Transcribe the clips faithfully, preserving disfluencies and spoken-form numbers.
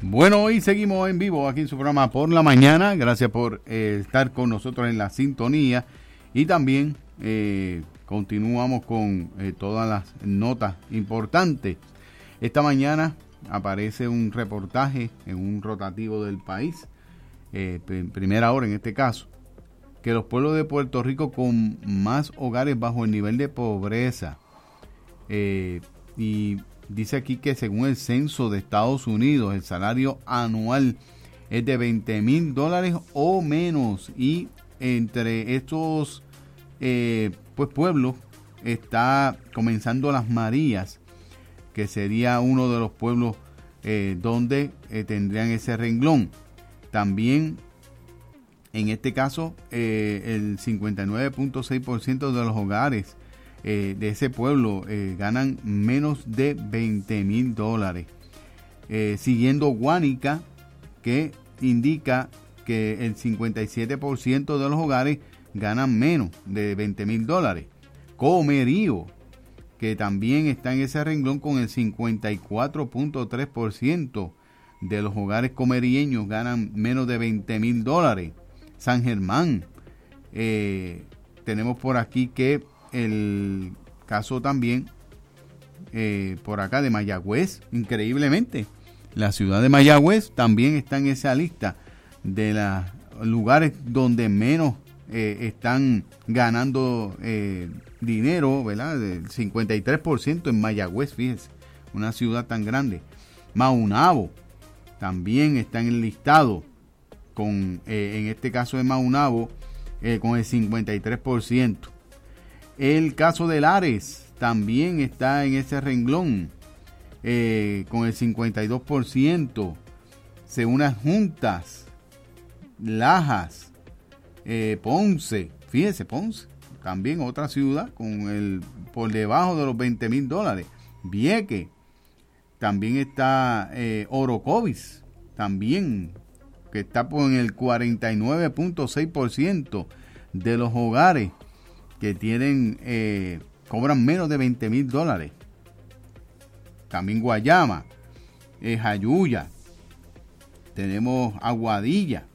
Bueno, hoy seguimos en vivo aquí en su programa Por la Mañana. Gracias por eh, estar con nosotros en la sintonía. Y también eh, continuamos con eh, todas las notas importantes. Esta mañana aparece un reportaje en un rotativo del país, eh, primera hora en este caso, que los pueblos de Puerto Rico con más hogares bajo el nivel de pobreza. Eh, y dice aquí que según el censo de Estados Unidos, el salario anual es de veinte mil dólares o menos. Y entre estos eh, pues pueblos está comenzando Las Marías, que sería uno de los pueblos eh, donde eh, tendrían ese renglón. También en este caso eh, el cincuenta y nueve punto seis por ciento de los hogares Eh, de ese pueblo eh, ganan menos de veinte mil dólares. Eh, siguiendo Guánica, que indica que el cincuenta y siete por ciento de los hogares ganan menos de veinte mil dólares. Comerío, que también está en ese renglón con el cincuenta y cuatro punto tres por ciento de los hogares comerieños ganan menos de veinte mil dólares. San Germán, eh, tenemos por aquí que el caso también eh, por acá de Mayagüez, increíblemente la ciudad de Mayagüez también está en esa lista de los lugares donde menos eh, están ganando eh, dinero, ¿verdad? Del cincuenta y tres por ciento en Mayagüez, fíjense, una ciudad tan grande. Maunabo también está en el listado con eh, en este caso de Maunabo eh, con el cincuenta y tres por ciento. El caso de Lares también está en ese renglón eh, con el cincuenta y dos por ciento. Según las juntas, Lajas, eh, Ponce, fíjese, Ponce, también otra ciudad con el por debajo de los veinte mil dólares. Vieques, también está eh, Orocovis, también, que está por el cuarenta y nueve punto seis por ciento de los hogares que tienen, eh, cobran menos de veinte mil dólares. También Guayama, eh, Jayuya, tenemos Aguadilla,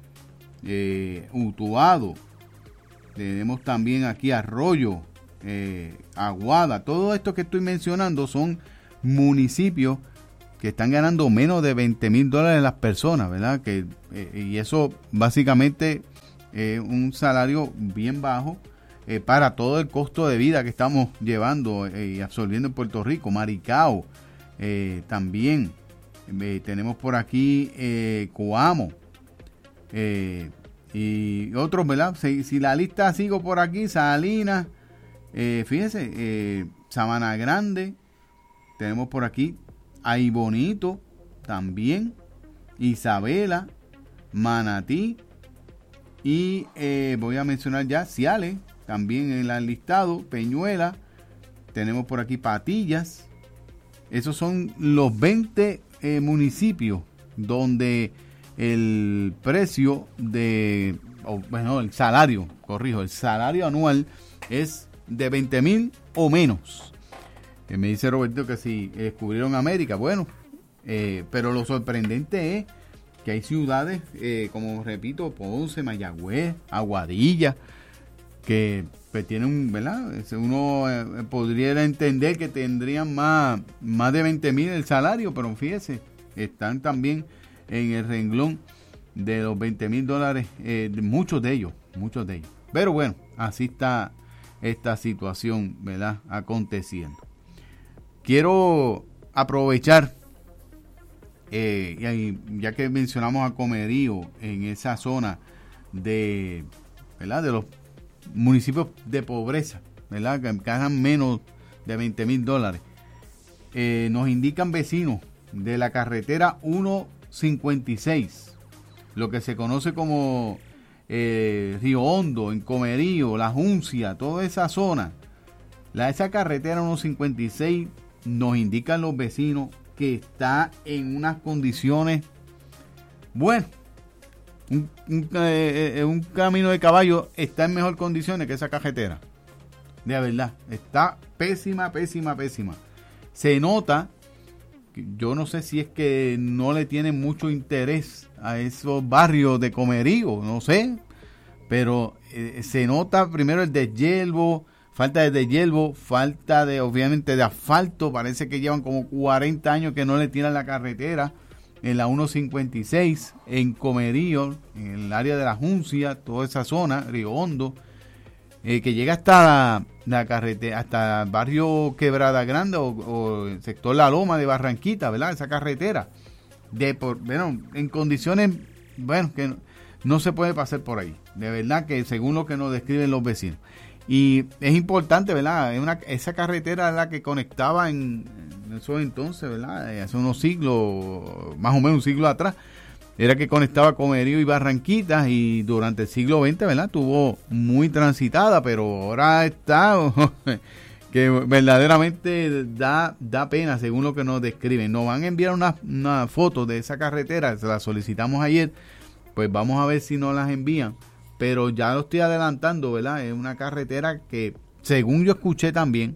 eh, Utuado, tenemos también aquí Arroyo, eh, Aguada. Todo esto que estoy mencionando son municipios que están ganando menos de veinte mil dólares las personas, ¿verdad? Que, eh, y eso básicamente es eh, un salario bien bajo Eh, para todo el costo de vida que estamos llevando eh, y absorbiendo en Puerto Rico. Maricao, eh, también eh, tenemos por aquí eh, Coamo eh, y otros, ¿verdad? Si, si la lista sigo por aquí, Salinas, eh, fíjense, eh, Sabana Grande, tenemos por aquí Ay Bonito también, Isabela, Manatí y eh, voy a mencionar ya Ciales, también en el listado, Peñuela, tenemos por aquí Patillas. Esos son los veinte eh, municipios donde el precio de, oh, bueno, el salario, corrijo, el salario anual es de veinte mil o menos. Eh, me dice Roberto que si descubrieron América, bueno, eh, pero lo sorprendente es que hay ciudades, eh, como repito, Ponce, Mayagüez, Aguadilla, que pues tienen, ¿verdad? Uno eh, podría entender que tendrían más, más de veinte mil el salario, pero fíjese, están también en el renglón de los veinte mil dólares, eh, muchos de ellos, muchos de ellos. Pero bueno, así está esta situación, ¿verdad? Aconteciendo. Quiero aprovechar, eh, ya que mencionamos a Comerío, en esa zona de, ¿verdad? De los municipios de pobreza, ¿verdad? Que ganan menos de veinte mil dólares. Eh, nos indican vecinos de la carretera ciento cincuenta y seis, lo que se conoce como eh, Río Hondo, en Comerío, La Juncia, toda esa zona. La, esa carretera ciento cincuenta y seis nos indican los vecinos que está en unas condiciones, bueno, Un, un, eh, un camino de caballo está en mejor condiciones que esa carretera. De verdad, está pésima, pésima, pésima. Se nota yo no sé si es que no le tienen mucho interés a esos barrios de comerío, no sé, pero eh, se nota primero el deshiervo, falta de deshiervo, falta de, obviamente, de asfalto. Parece que llevan como cuarenta años que no le tiran la carretera en la ciento cincuenta y seis, en Comerío, en el área de la Juncia, toda esa zona, Río Hondo, eh, que llega hasta la, la carretera, hasta el barrio Quebrada Grande o, o el sector La Loma de Barranquita, ¿verdad? Esa carretera, de por, bueno, en condiciones, bueno, que no, no se puede pasar por ahí. De verdad que según lo que nos describen los vecinos. Y es importante, ¿verdad? Es una, esa carretera es la que conectaba en, en esos entonces, ¿verdad? Hace unos siglos, más o menos un siglo atrás, era que conectaba Comerío y Barranquitas, y durante el siglo veinte, ¿verdad? Estuvo muy transitada, pero ahora está que verdaderamente da, da pena según lo que nos describen. Nos van a enviar una, una foto de esa carretera, se la solicitamos ayer, pues vamos a ver si nos las envían. Pero ya lo estoy adelantando, ¿verdad? Es una carretera que, según yo escuché también,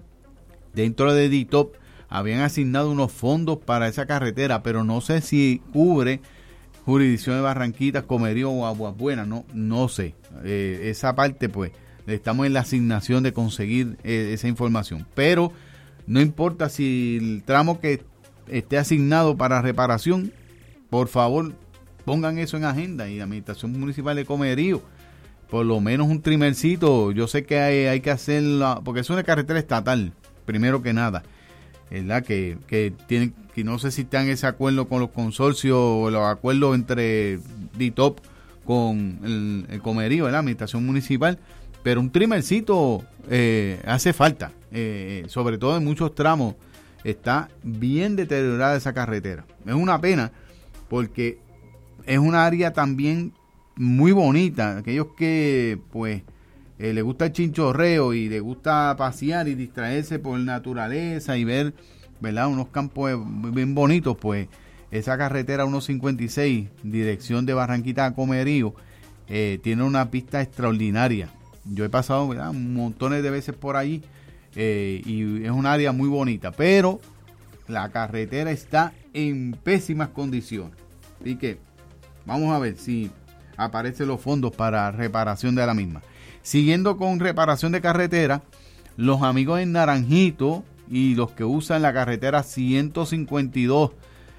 dentro de D I T O P habían asignado unos fondos para esa carretera, pero no sé si cubre jurisdicción de Barranquitas, Comerío o Aguas Buenas, no, no sé. Eh, esa parte, pues, estamos en la asignación de conseguir eh, esa información. Pero no importa si el tramo que esté asignado para reparación, por favor, pongan eso en agenda. Y la Administración Municipal de Comerío, por lo menos un trimercito. Yo sé que hay, hay que hacerla, porque es una carretera estatal, primero que nada, ¿verdad? Que, que tienen, que no sé si están en ese acuerdo con los consorcios o los acuerdos entre D I T O P con el, el Comerío, ¿verdad? La Administración Municipal, pero un trimercito eh, hace falta, eh, sobre todo en muchos tramos está bien deteriorada esa carretera. Es una pena porque es un área también muy bonita. Aquellos que pues eh, les gusta el chinchorreo y les gusta pasear y distraerse por naturaleza y ver, ¿verdad?, unos campos bien bonitos, pues esa carretera ciento cincuenta y seis, dirección de Barranquita a Comerío, eh, tiene una pista extraordinaria. Yo he pasado, ¿verdad?, montones de veces por allí eh, y es un área muy bonita, pero la carretera está en pésimas condiciones. Así que vamos a ver si aparecen los fondos para reparación de la misma. Siguiendo con reparación de carretera, los amigos en Naranjito y los que usan la carretera ciento cincuenta y dos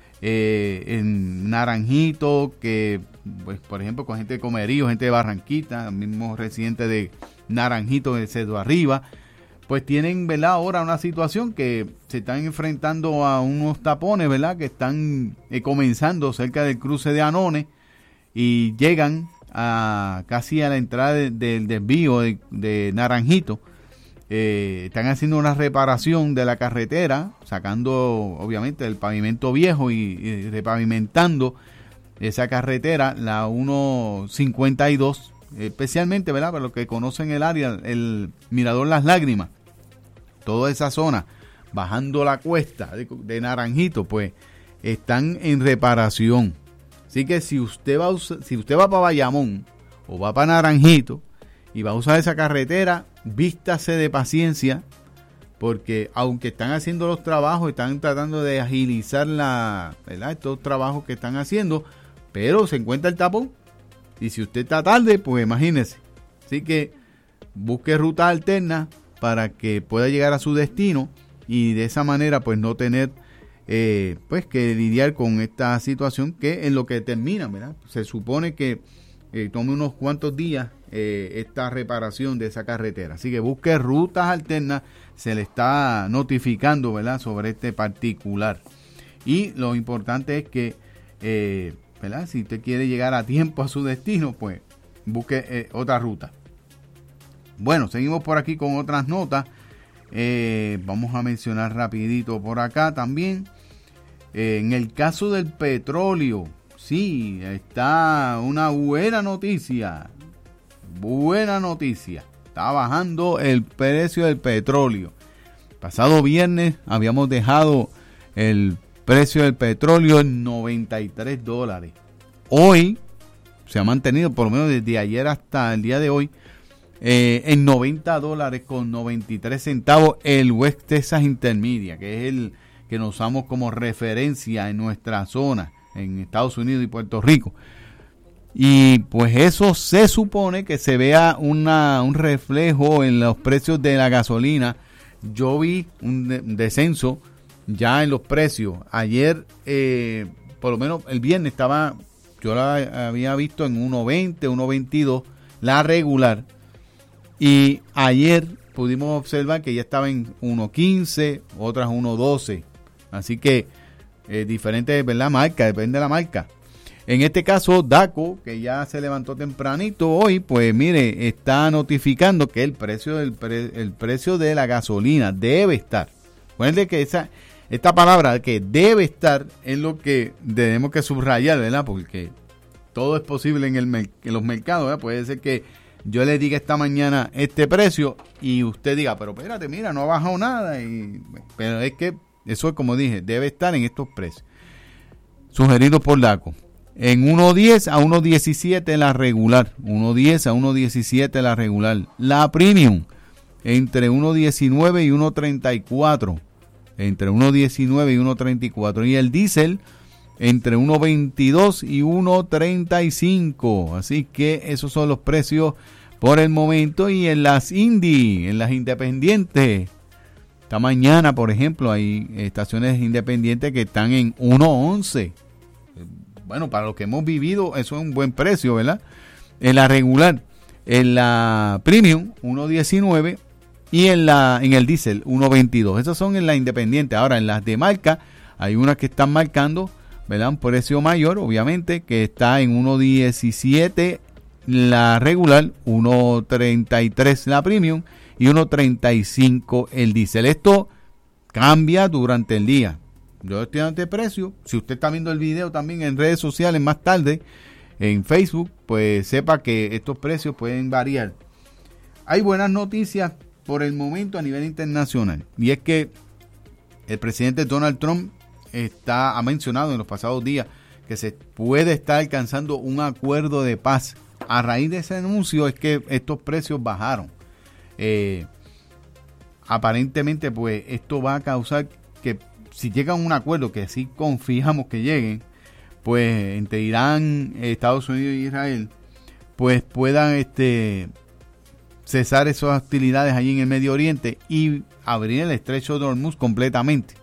eh, en Naranjito, que pues por ejemplo con gente de Comerío, gente de Barranquita, mismos residentes de Naranjito de Cedo Arriba, pues tienen, ¿verdad?, ahora una situación que se están enfrentando a unos tapones, ¿verdad?, que están eh, comenzando cerca del cruce de Anones y llegan a casi a la entrada de, de, del desvío de, de Naranjito. Eh, están haciendo una reparación de la carretera, sacando obviamente el pavimento viejo y, y repavimentando esa carretera, la ciento cincuenta y dos, especialmente, ¿verdad?, para los que conocen el área, el Mirador Las Lágrimas, toda esa zona, bajando la cuesta de, de Naranjito, pues están en reparación. Así que si usted va a usar, si usted va para Bayamón o va para Naranjito y va a usar esa carretera, vístase de paciencia, porque aunque están haciendo los trabajos, están tratando de agilizar la, ¿verdad?, estos trabajos que están haciendo, pero se encuentra el tapón. Y si usted está tarde, pues imagínese. Así que busque rutas alternas para que pueda llegar a su destino y de esa manera pues no tener eh, pues que lidiar con esta situación que en lo que termina, ¿verdad? Se supone que eh, tome unos cuantos días eh, esta reparación de esa carretera. Así que busque rutas alternas, se le está notificando, ¿verdad?, sobre este particular. Y lo importante es que eh, ¿verdad?, si usted quiere llegar a tiempo a su destino, pues busque eh, otra ruta. Bueno, seguimos por aquí con otras notas. Eh, vamos a mencionar rapidito por acá también. Eh, en el caso del petróleo, sí, está una buena noticia. Buena noticia. Está bajando el precio del petróleo. Pasado viernes habíamos dejado el precio del petróleo en noventa y tres dólares. Hoy se ha mantenido, por lo menos desde ayer hasta el día de hoy, eh, en noventa dólares con noventa y tres centavos el West Texas Intermedia, que es el que nos usamos como referencia en nuestra zona, en Estados Unidos y Puerto Rico. Y pues eso se supone que se vea una, un reflejo en los precios de la gasolina. Yo vi un de- descenso ya en los precios. Ayer, eh, por lo menos el viernes estaba, yo la había visto en uno veinte, uno veintidós, la regular. Y ayer pudimos observar que ya estaba en uno quince, otras uno doce. Así que eh, diferente, ¿verdad? Marca, depende de la marca. En este caso, DACO, que ya se levantó tempranito hoy, pues mire, está notificando que el precio del pre- el precio de la gasolina debe estar. Recuerden que esa esta palabra que debe estar es lo que tenemos que subrayar, ¿verdad? Porque todo es posible en, el, en los mercados, ¿verdad? Puede ser que yo le diga esta mañana este precio y usted diga, pero espérate, mira, no ha bajado nada. Y, pero es que eso es como dije, debe estar en estos precios. Sugerido por DACO. En uno diez a uno diecisiete la regular. uno diez a uno diecisiete la regular. La premium entre uno diecinueve y uno treinta y cuatro. Entre uno diecinueve y uno treinta y cuatro. Y el diésel entre uno veintidós y uno treinta y cinco. Así que esos son los precios por el momento. Y en las indie, en las independientes, esta mañana, por ejemplo, hay estaciones independientes que están en uno once. Bueno, para lo que hemos vivido, eso es un buen precio, ¿verdad? En la regular, en la premium, uno diecinueve. Y en la en el diésel, uno veintidós. Esas son en la independiente. Ahora, en las de marca, hay unas que están marcando, ¿verdad? Un precio mayor, obviamente, que está en uno diecisiete la regular, uno treinta y tres la premium y uno treinta y cinco el diésel. Esto cambia durante el día. Yo estoy dando este precio. Si usted está viendo el video también en redes sociales más tarde, en Facebook, pues sepa que estos precios pueden variar. Hay buenas noticias por el momento a nivel internacional, y es que el presidente Donald Trump está, ha mencionado en los pasados días que se puede estar alcanzando un acuerdo de paz. A raíz de ese anuncio es que estos precios bajaron. Eh, aparentemente, pues esto va a causar que si llegan a un acuerdo, que sí confiamos que lleguen, pues entre Irán, Estados Unidos y Israel, pues puedan este cesar esas hostilidades allí en el Medio Oriente y abrir el estrecho de Hormuz completamente.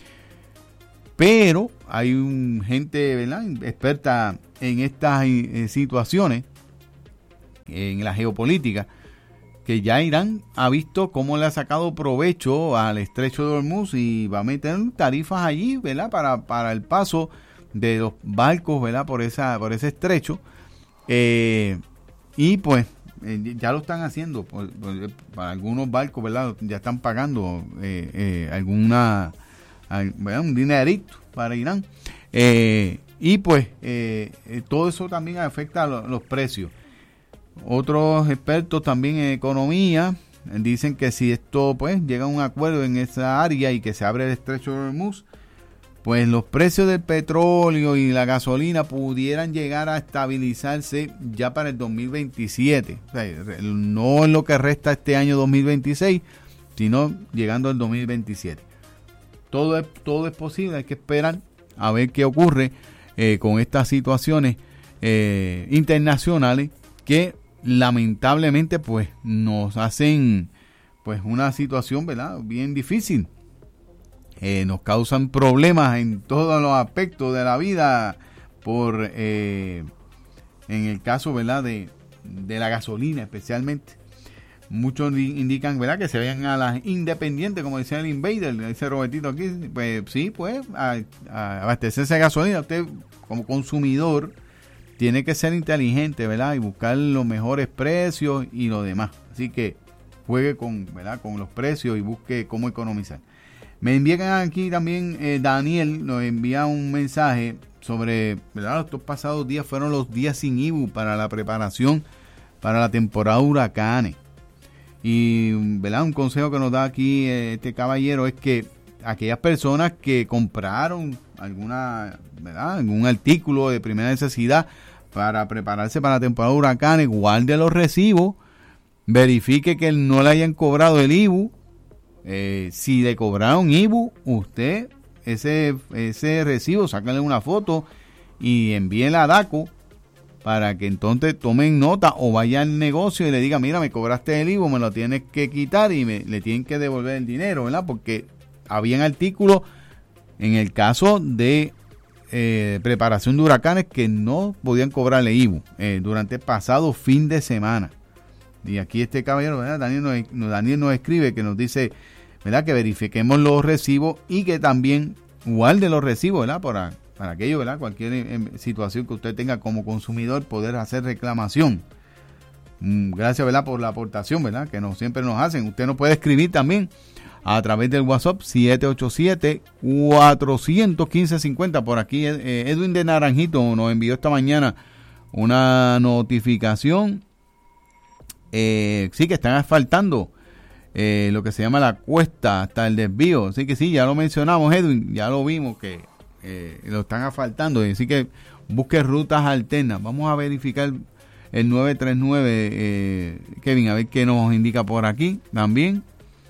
Pero hay un gente, ¿verdad?, experta en estas eh, situaciones, en la geopolítica, que ya Irán ha visto cómo le ha sacado provecho al estrecho de Hormuz y va a meter tarifas allí, ¿verdad?, para, para el paso de los barcos, ¿verdad?, por esa por ese estrecho. Eh, y pues eh, ya lo están haciendo por, por, para algunos barcos, ¿verdad?, ya están pagando eh, eh, alguna ¿verdad?, un dinerito para Irán. Eh, y pues eh, eh, todo eso también afecta a lo, los precios. Otros expertos también en economía dicen que si esto pues llega a un acuerdo en esa área y que se abre el estrecho de Hormuz, pues los precios del petróleo y la gasolina pudieran llegar a estabilizarse ya para el dos mil veintisiete. O sea, no en lo que resta este año dos mil veintiséis, sino llegando al dos mil veintisiete. Todo es, todo es posible, hay que esperar a ver qué ocurre eh, con estas situaciones eh, internacionales que lamentablemente pues nos hacen pues una situación, ¿verdad?, bien difícil. Eh, nos causan problemas en todos los aspectos de la vida por eh, en el caso, ¿verdad?, de, de la gasolina especialmente. Muchos indican, ¿verdad?, que se vayan a las independientes, como decía el Invader, dice Robertito aquí. Pues sí, pues a, a abastecerse de gasolina. Usted como consumidor tiene que ser inteligente, ¿verdad?, y buscar los mejores precios y lo demás. Así que juegue con, ¿verdad?, con los precios y busque cómo economizar. Me envían aquí también, eh, Daniel nos envía un mensaje sobre, ¿verdad?, estos pasados días fueron los días sin I B U para la preparación para la temporada de huracanes. Y, ¿verdad?, un consejo que nos da aquí eh, este caballero es que aquellas personas que compraron alguna, ¿verdad?, algún artículo de primera necesidad para prepararse para la temporada de huracanes, guarde los recibos, verifique que no le hayan cobrado el I B U. Eh, si le cobraron I B U, usted ese, ese recibo, sáquenle una foto y envíenla a DACO para que entonces tomen nota o vaya al negocio y le diga, mira, me cobraste el I V U, me lo tienes que quitar y me, le tienen que devolver el dinero, ¿verdad? Porque habían artículos en el caso de eh, preparación de huracanes que no podían cobrarle I V U eh, durante el pasado fin de semana. Y aquí este caballero, ¿verdad? Daniel nos, Daniel nos escribe que nos dice, ¿verdad?, que verifiquemos los recibos y que también guarde los recibos, ¿verdad?, para, para aquello, ¿verdad?, cualquier eh, situación que usted tenga como consumidor, poder hacer reclamación. Mm, gracias, ¿verdad?, por la aportación, ¿verdad?, que no siempre nos hacen. Usted nos puede escribir también a través del WhatsApp siete ocho siete, cuatro uno cinco, cinco cero. Por aquí eh, Edwin de Naranjito nos envió esta mañana una notificación. Eh, sí, que están asfaltando eh, lo que se llama la cuesta hasta el desvío. Así que sí, ya lo mencionamos, Edwin, ya lo vimos que eh, lo están asfaltando. Así que busque rutas alternas. Vamos a verificar el nueve tres nueve, eh, Kevin, a ver qué nos indica por aquí también.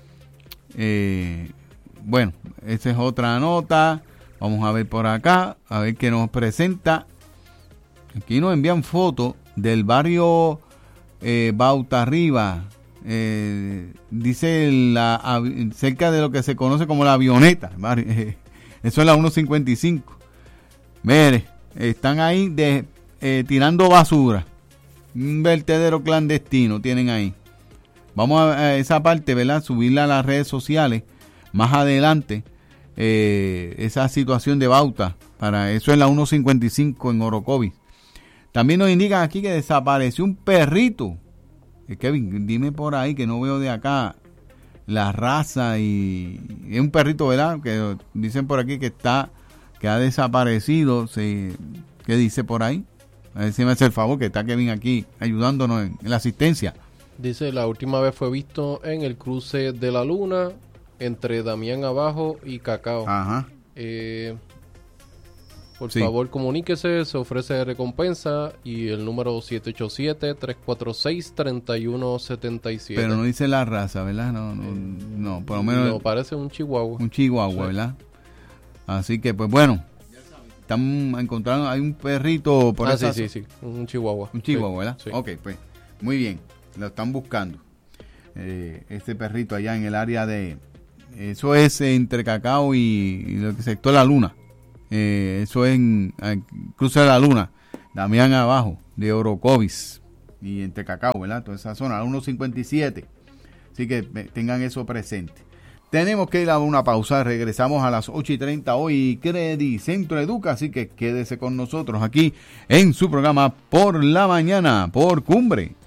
Eh, bueno, esa es otra nota. Vamos a ver por acá, a ver qué nos presenta. Aquí nos envían fotos del barrio Eh, Bauta Arriba, eh, dice la, cerca de lo que se conoce como la avioneta, eh, eso es la ciento cincuenta y cinco. Mire, están ahí de, eh, tirando basura, un vertedero clandestino tienen ahí. Vamos a, a esa parte, ¿verdad?, subirla a las redes sociales más adelante, eh, esa situación de Bauta, para eso es la ciento cincuenta y cinco en Orocovis. También nos indican aquí que desapareció un perrito. Eh, Kevin, dime por ahí que no veo de acá la raza y es un perrito, ¿verdad? Que dicen por aquí que está, que ha desaparecido. Sí. ¿Qué dice por ahí? A ver si me hace el favor, que está Kevin aquí ayudándonos en, en la asistencia. Dice, la última vez fue visto en el cruce de la Luna entre Damián Abajo y Cacao. Ajá. Eh... Por sí. favor, comuníquese, se ofrece recompensa y el número siete ocho siete, tres cuatro seis, tres uno siete siete. Pero no dice la raza, ¿verdad? No, no, no, por lo menos. No, parece un chihuahua. Un chihuahua, sí, ¿verdad? Así que, pues bueno, están encontrando, hay un perrito por ah, esa sí, sí, sí, un chihuahua. Un chihuahua, sí, ¿verdad? Sí. Ok, pues, muy bien, lo están buscando. Eh, este perrito allá en el área de, eso es entre Cacao y, y lo que sector La Luna. Eh, eso es en, en Cruce de la Luna, Damián Abajo, de Orocovis y entre Cacao, ¿verdad? Toda esa zona, la ciento cincuenta y siete. Así que tengan eso presente. Tenemos que ir a una pausa, regresamos a las ocho y treinta hoy, Credit Centro Educa, así que quédese con nosotros aquí en su programa Por la Mañana, por Cumbre.